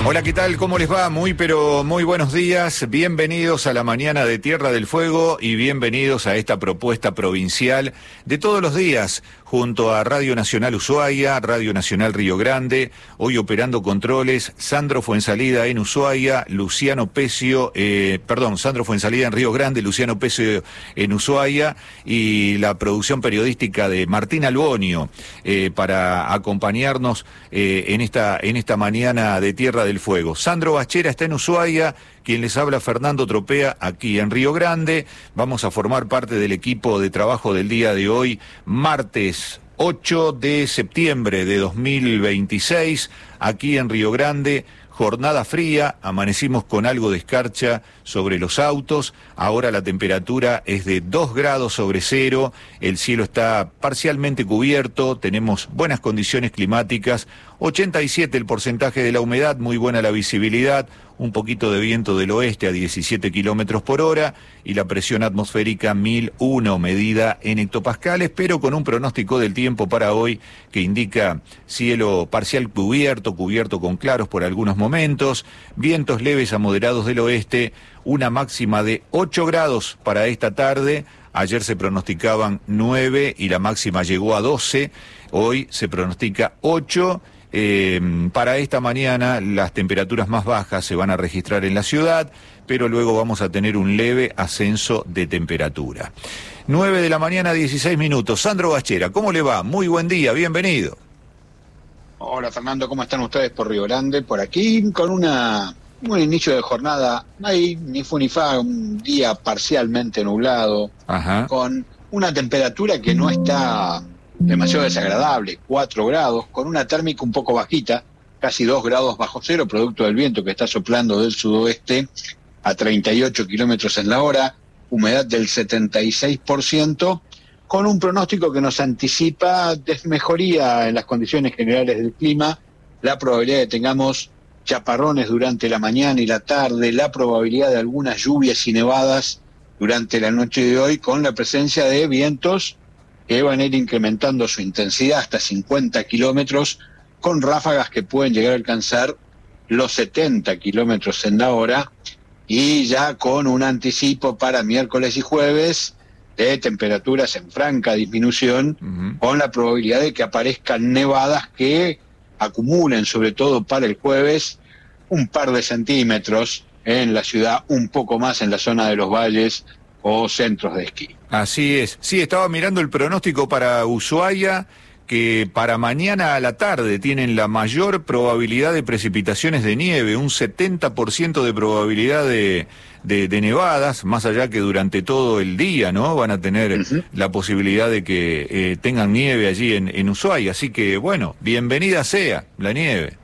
Hola, ¿qué tal? ¿Cómo les va? Muy buenos días. Bienvenidos a la mañana de Tierra del Fuego y bienvenidos a esta propuesta provincial de todos los días, junto a Radio Nacional Ushuaia, Radio Nacional Río Grande, hoy operando controles, Sandro Fuensalida en Ushuaia, Sandro Fuensalida en Río Grande, Luciano Pecio en Ushuaia, y la producción periodística de Martín Albonio, para acompañarnos en esta mañana de Tierra del Fuego. Sandro Bachera está en Ushuaia, quien les habla Fernando Tropea aquí en Río Grande. Vamos a formar parte del equipo de trabajo del día de hoy, martes 8 de septiembre de 2026, aquí en Río Grande. Jornada fría, amanecimos con algo de escarcha sobre los autos, ahora la temperatura es de 2 grados sobre cero, el cielo está parcialmente cubierto, tenemos buenas condiciones climáticas, 87 el porcentaje de la humedad, muy buena la visibilidad, un poquito de viento del oeste a 17 kilómetros por hora y la presión atmosférica 1001 medida en hectopascales, pero con un pronóstico del tiempo para hoy que indica cielo parcial cubierto con claros por algunos momentos, vientos leves a moderados del oeste, una máxima de 8 grados para esta tarde. Ayer se pronosticaban 9 y la máxima llegó a 12, hoy se pronostica 8. Para esta mañana las temperaturas más bajas se van a registrar en la ciudad, pero luego vamos a tener un leve ascenso de temperatura. 9 de la mañana, 16 minutos. Sandro Bachera, ¿cómo le va? Muy buen día, bienvenido. Hola Fernando, ¿cómo están ustedes por Río Grande? Por aquí con un inicio de jornada, ahí ni fu ni fa, un día parcialmente nublado, con una temperatura que no está demasiado desagradable, 4 grados, con una térmica un poco bajita, casi 2 grados bajo cero, producto del viento que está soplando del sudoeste a 38 kilómetros en la hora, humedad del 76%, con un pronóstico que nos anticipa desmejoría en las condiciones generales del clima, la probabilidad de que tengamos chaparrones durante la mañana y la tarde, la probabilidad de algunas lluvias y nevadas durante la noche de hoy, con la presencia de vientos que van a ir incrementando su intensidad hasta 50 kilómetros, con ráfagas que pueden llegar a alcanzar los 70 kilómetros en la hora, y ya con un anticipo para miércoles y jueves de temperaturas en franca disminución, con la probabilidad de que aparezcan nevadas que acumulen, sobre todo para el jueves, un par de centímetros en la ciudad, un poco más en la zona de los valles o centros de esquí. Así es. Sí, estaba mirando el pronóstico para Ushuaia, que para mañana a la tarde tienen la mayor probabilidad de precipitaciones de nieve, un 70% de probabilidad de nevadas, más allá que durante todo el día, ¿no? Van a tener la posibilidad de que tengan nieve allí en Ushuaia. Así que, bueno, bienvenida sea la nieve.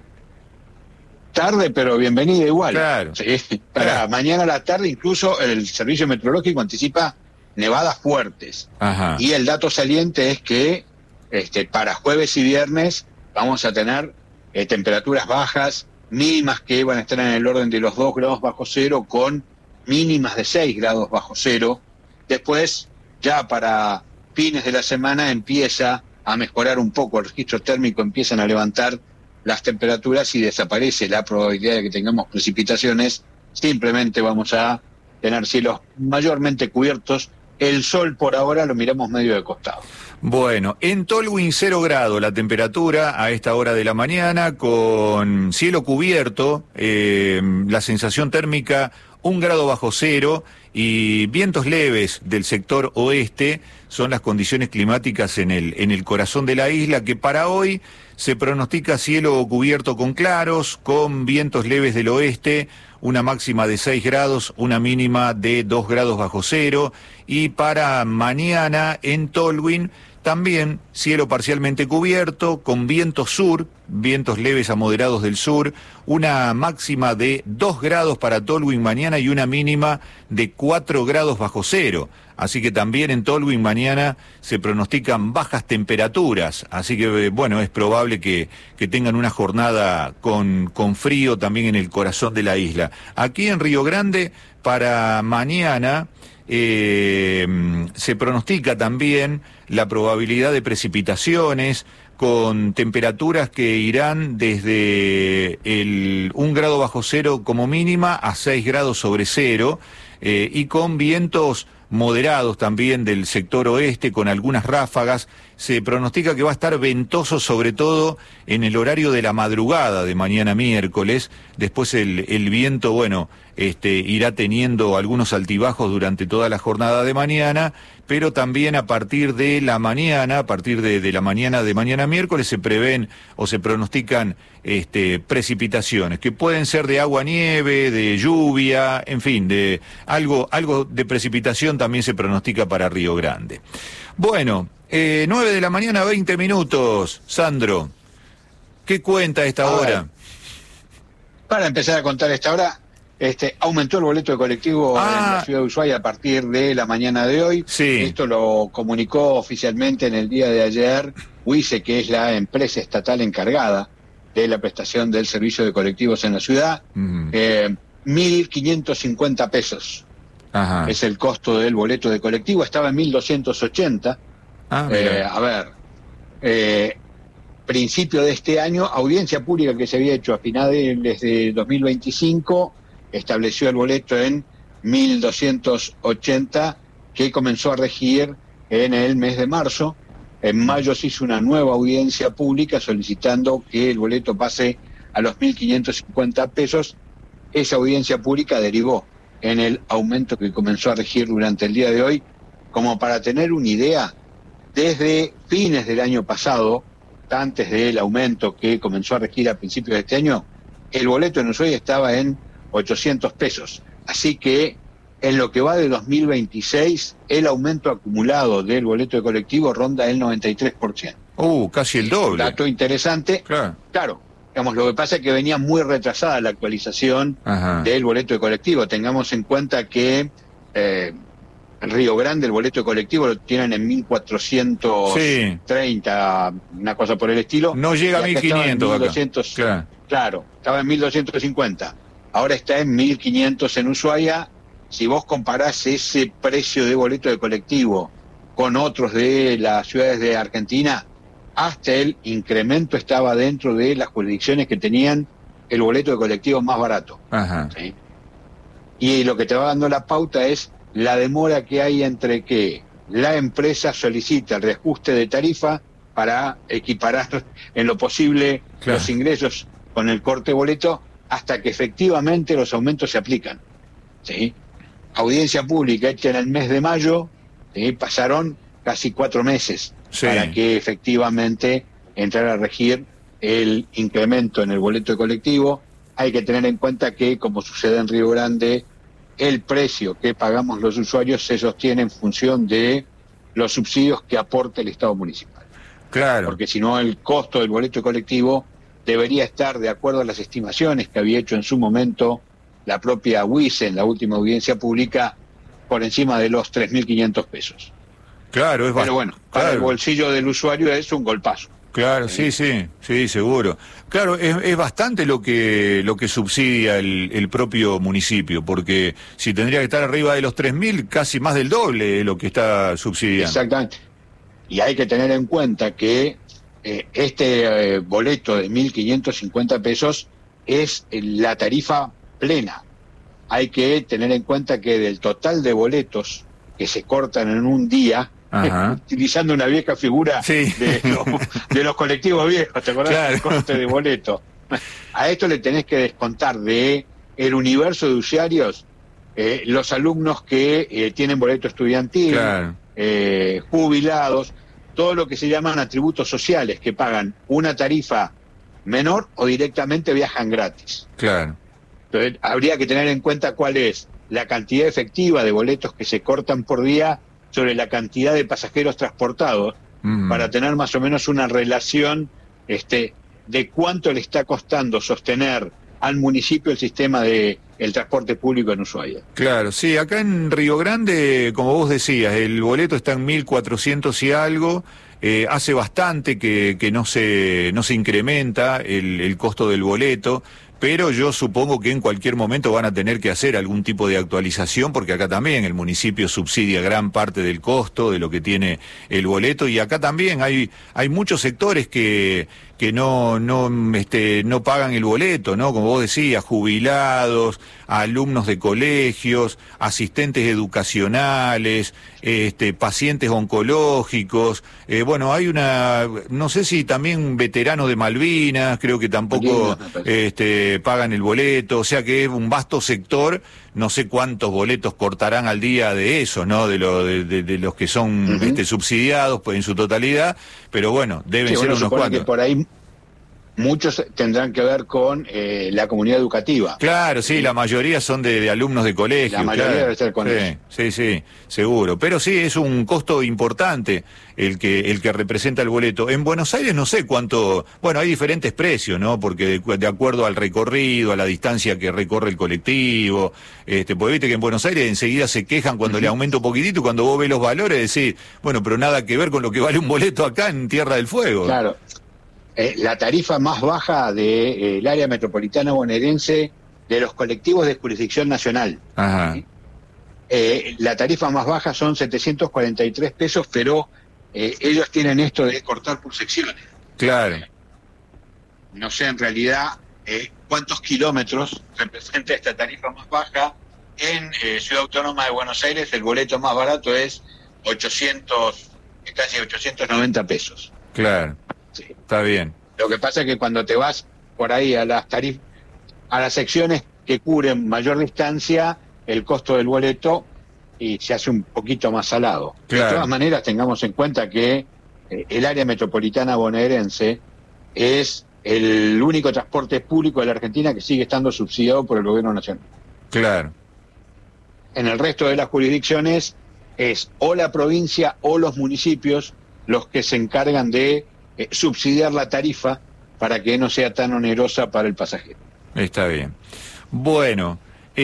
Tarde, pero bienvenida igual. Claro. Sí. Para mañana a la tarde, incluso el servicio meteorológico anticipa nevadas fuertes. Y el dato saliente es que para jueves y viernes vamos a tener temperaturas bajas, mínimas que van a estar en el orden de los 2 grados bajo cero, con mínimas de 6 grados bajo cero. Después, ya para fines de la semana, empieza a mejorar un poco el registro térmico, empiezan a levantar las temperaturas y desaparece la probabilidad de que tengamos precipitaciones. Simplemente vamos a tener cielos mayormente cubiertos. El sol por ahora lo miramos medio de costado. Bueno, en Tolwyn 0 grado la temperatura a esta hora de la mañana, con cielo cubierto, la sensación térmica 1 grado bajo cero y vientos leves del sector oeste son las condiciones climáticas en el corazón de la isla, que para hoy se pronostica cielo cubierto con claros, con vientos leves del oeste, una máxima de 6 grados, una mínima de 2 grados bajo cero, y para mañana en Tolwyn también cielo parcialmente cubierto, con viento sur, vientos leves a moderados del sur, una máxima de 2 grados para Tolwyn mañana y una mínima de 4 grados bajo cero. Así que también en Tolwyn mañana se pronostican bajas temperaturas, así que bueno, es probable que tengan una jornada con frío también en el corazón de la isla. Aquí en Río Grande, para mañana se pronostica también la probabilidad de precipitaciones con temperaturas que irán desde 1 grado bajo cero como mínima a 6 grados sobre cero, y con vientos moderados también del sector oeste, con algunas ráfagas. Se pronostica que va a estar ventoso sobre todo en el horario de la madrugada de mañana miércoles. Después el viento, bueno, irá teniendo algunos altibajos durante toda la jornada de mañana, pero también a partir de la mañana, a partir de la mañana de mañana miércoles, se prevén o se pronostican precipitaciones, que pueden ser de agua-nieve, de lluvia, en fin, de algo de precipitación también se pronostica para Río Grande. Bueno, 9 de la mañana, 20 minutos. Sandro, ¿qué cuenta a esta hora? Para empezar a contar a esta hora, aumentó el boleto de colectivo en la ciudad de Ushuaia a partir de la mañana de hoy. Sí. Esto lo comunicó oficialmente en el día de ayer UICE, que es la empresa estatal encargada de la prestación del servicio de colectivos en la ciudad. 1.550 pesos. Ajá. Es el costo del boleto de colectivo. Estaba en 1.280. Principio de este año, audiencia pública que se había hecho a finales de 2025, estableció el boleto en 1.280, que comenzó a regir en el mes de marzo. En mayo se hizo una nueva audiencia pública solicitando que el boleto pase a los 1.550 pesos. Esa audiencia pública derivó en el aumento que comenzó a regir durante el día de hoy. Como para tener una idea, desde fines del año pasado, antes del aumento que comenzó a regir a principios de este año, el boleto en Ushuaia estaba en 800 pesos. Así que en lo que va de 2026, el aumento acumulado del boleto de colectivo ronda el 93%. Casi el doble. Dato interesante. Claro, digamos, lo que pasa es que venía muy retrasada la actualización del boleto de colectivo. Tengamos en cuenta que en Río Grande el boleto de colectivo lo tienen en 1.430, una cosa por el estilo. No llega a 1.500. Claro, estaba en 1.250. Ahora está en 1.500 en Ushuaia. Si vos comparás ese precio de boleto de colectivo con otros de las ciudades de Argentina, hasta el incremento estaba dentro de las jurisdicciones que tenían el boleto de colectivo más barato. ¿Sí? Y lo que te va dando la pauta es la demora que hay entre que la empresa solicita el reajuste de tarifa para equiparar en lo posible los ingresos con el corte de boleto, hasta que efectivamente los aumentos se aplican. ¿Sí? Audiencia pública hecha en el mes de mayo, pasaron casi 4 meses para que efectivamente entrara a regir el incremento en el boleto de colectivo. Hay que tener en cuenta que, como sucede en Río Grande, el precio que pagamos los usuarios se sostiene en función de los subsidios que aporte el Estado municipal. Claro. Porque si no, el costo del boleto de colectivo debería estar, de acuerdo a las estimaciones que había hecho en su momento la propia UICE en la última audiencia pública, por encima de los 3.500 pesos. Claro, es Pero bueno, para el bolsillo del usuario es un golpazo. Claro, sí, seguro. Claro, es bastante lo que subsidia el propio municipio, porque si tendría que estar arriba de los 3.000, casi más del doble de lo que está subsidiando. Exactamente. Y hay que tener en cuenta que este boleto de 1.550 pesos es la tarifa plena. Hay que tener en cuenta que del total de boletos que se cortan en un día, utilizando una vieja figura de los colectivos viejos, ¿te acordás del corte de boleto? A esto le tenés que descontar de el universo de usuarios los alumnos que tienen boleto estudiantil, jubilados, todo lo que se llaman atributos sociales, que pagan una tarifa menor o directamente viajan gratis. Claro. Entonces, habría que tener en cuenta cuál es la cantidad efectiva de boletos que se cortan por día sobre la cantidad de pasajeros transportados, para tener más o menos una relación de cuánto le está costando sostener al municipio el sistema de el transporte público en Ushuaia. Claro, sí, acá en Río Grande, como vos decías, el boleto está en 1.400 y algo, hace bastante que no se incrementa el costo del boleto, pero yo supongo que en cualquier momento van a tener que hacer algún tipo de actualización, porque acá también el municipio subsidia gran parte del costo de lo que tiene el boleto, y acá también hay muchos sectores que no pagan el boleto, ¿no? Como vos decías, jubilados, alumnos de colegios, asistentes educacionales, pacientes oncológicos, bueno, hay no sé si también veteranos de Malvinas, creo que tampoco pagan el boleto, o sea que es un vasto sector. No sé cuántos boletos cortarán al día de eso, ¿no? De los que son subsidiados, pues, en su totalidad, pero bueno, deben ser unos cuantos. Que por ahí muchos tendrán que ver con la comunidad educativa. Claro, sí, la mayoría son de alumnos de colegio. La mayoría debe ser con eso. Sí, seguro. Pero sí, es un costo importante el que representa el boleto. En Buenos Aires no sé cuánto. Bueno, hay diferentes precios, ¿no? Porque de acuerdo al recorrido, a la distancia que recorre el colectivo, porque viste que en Buenos Aires enseguida se quejan cuando le aumenta un poquitito, y cuando vos ves los valores decís, bueno, pero nada que ver con lo que vale un boleto acá en Tierra del Fuego. Claro. La tarifa más baja del área metropolitana bonaerense de los colectivos de jurisdicción nacional. Ajá. La tarifa más baja son 743 pesos, pero ellos tienen esto de cortar por secciones. Claro. No sé en realidad cuántos kilómetros representa esta tarifa más baja. En Ciudad Autónoma de Buenos Aires el boleto más barato es casi 890 pesos. Claro. Sí. Está bien. Lo que pasa es que cuando te vas por ahí a las secciones que cubren mayor distancia, el costo del boleto y se hace un poquito más salado. Claro. De todas maneras, tengamos en cuenta que el área metropolitana bonaerense es el único transporte público de la Argentina que sigue estando subsidiado por el gobierno nacional. Claro. En el resto de las jurisdicciones es o la provincia o los municipios los que se encargan de subsidiar la tarifa para que no sea tan onerosa para el pasajero. Está bien. Bueno,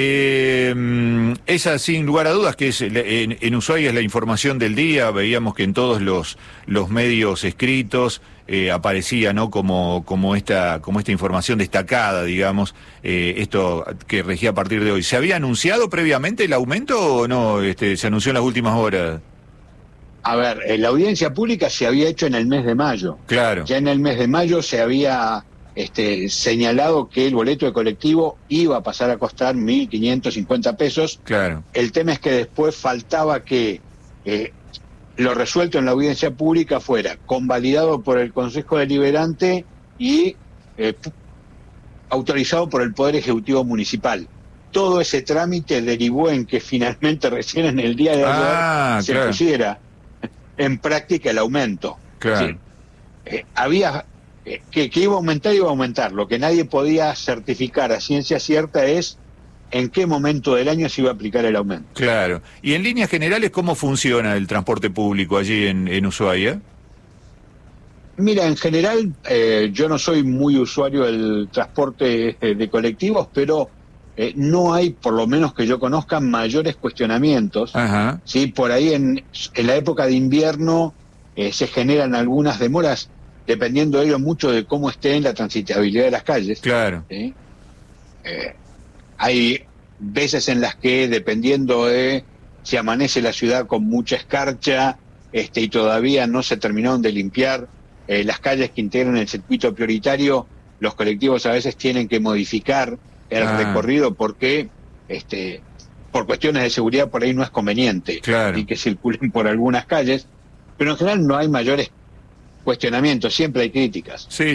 esa sin lugar a dudas que es en Ushuaia es la información del día. Veíamos que en todos los medios escritos aparecía, ¿no? como esta información destacada, digamos, esto que regía a partir de hoy. ¿Se había anunciado previamente el aumento o no? ¿Se anunció en las últimas horas? A ver, la audiencia pública se había hecho en el mes de mayo. Claro. Ya en el mes de mayo se había señalado que el boleto de colectivo iba a pasar a costar 1.550 pesos. Claro. El tema es que después faltaba que lo resuelto en la audiencia pública fuera convalidado por el Consejo Deliberante y autorizado por el Poder Ejecutivo Municipal. Todo ese trámite derivó en que finalmente recién en el día de ayer se pusiera en práctica el aumento. Claro. Sí. Había que iba a aumentar. Lo que nadie podía certificar a ciencia cierta es en qué momento del año se iba a aplicar el aumento. Claro. Y en líneas generales, ¿cómo funciona el transporte público allí en Ushuaia? Mira, en general, yo no soy muy usuario del transporte de colectivos, pero no hay, por lo menos que yo conozca, mayores cuestionamientos. Ajá. ¿Sí? Por ahí en la época de invierno se generan algunas demoras, dependiendo de ello mucho de cómo esté en la transitabilidad de las calles. Claro. ¿Sí? Hay veces en las que, dependiendo de si amanece la ciudad con mucha escarcha y todavía no se terminaron de limpiar las calles que integran el circuito prioritario, los colectivos a veces tienen que modificar el recorrido porque por cuestiones de seguridad por ahí no es conveniente. Claro. Y que circulen por algunas calles, pero en general no hay mayores cuestionamientos, siempre hay críticas. Sí.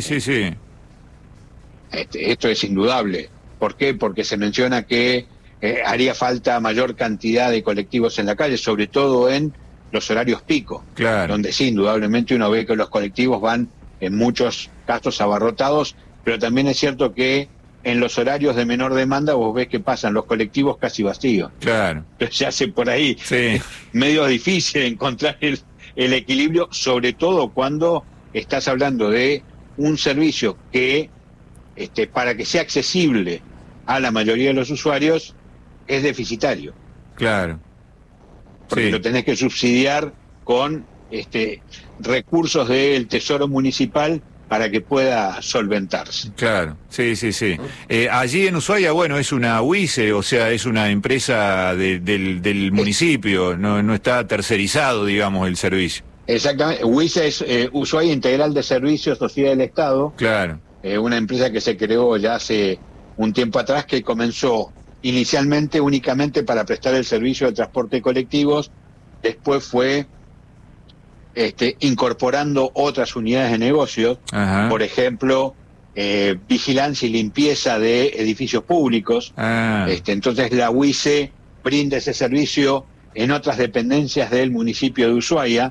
Esto es indudable. ¿Por qué? Porque se menciona que haría falta mayor cantidad de colectivos en la calle, sobre todo en los horarios pico, claro, donde sí, indudablemente uno ve que los colectivos van en muchos casos abarrotados, pero también es cierto que en los horarios de menor demanda vos ves que pasan los colectivos casi vacíos. Claro. Entonces se hace por ahí medio difícil encontrar el equilibrio, sobre todo cuando estás hablando de un servicio que, para que sea accesible a la mayoría de los usuarios, es deficitario. Claro. Porque lo tenés que subsidiar con recursos del Tesoro Municipal para que pueda solventarse. Claro, sí. Allí en Ushuaia, bueno, es una UICE, o sea, es una empresa del municipio, no está tercerizado, digamos, el servicio. Exactamente, UICE es Ushuaia Integral de Servicios, Sociedad del Estado. Claro. Una empresa que se creó ya hace un tiempo atrás, que comenzó inicialmente únicamente para prestar el servicio de transporte colectivos, después fue incorporando otras unidades de negocios. Ajá. Por ejemplo, vigilancia y limpieza de edificios públicos. Entonces la UICE brinda ese servicio en otras dependencias del municipio de Ushuaia,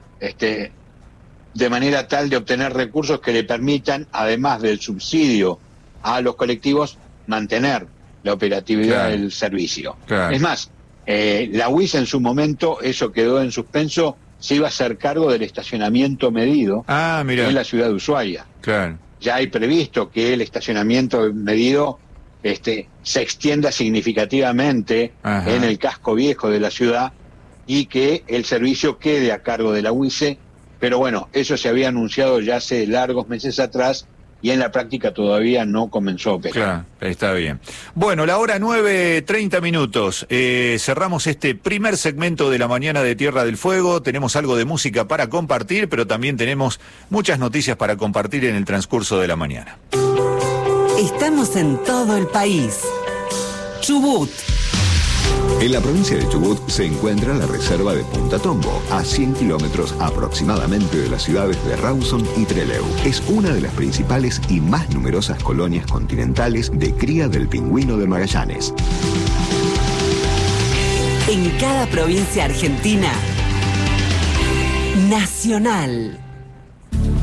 de manera tal de obtener recursos que le permitan, además del subsidio a los colectivos, mantener la operatividad del servicio. Claro. Es más, la UICE en su momento, eso quedó en suspenso, se iba a hacer cargo del estacionamiento medido en la ciudad de Ushuaia. Claro. Ya hay previsto que el estacionamiento medido se extienda significativamente en el casco viejo de la ciudad y que el servicio quede a cargo de la UICE, pero bueno, eso se había anunciado ya hace largos meses atrás y en la práctica todavía no comenzó a operar. Claro, está bien. Bueno, la hora 9:30. Cerramos este primer segmento de la mañana de Tierra del Fuego. Tenemos algo de música para compartir, pero también tenemos muchas noticias para compartir en el transcurso de la mañana. Estamos en todo el país. Chubut. En la provincia de Chubut se encuentra la reserva de Punta Tombo, a 100 kilómetros aproximadamente de las ciudades de Rawson y Trelew. Es una de las principales y más numerosas colonias continentales de cría del pingüino de Magallanes. En cada provincia argentina, Nacional.